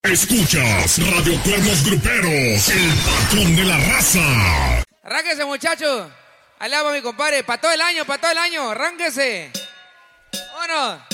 Escuchas Radio Cuernos Gruperos, el patrón de la raza. Arránquese, muchachos. Ahí le va mi compadre. Para todo el año, arránquese. Vámonos.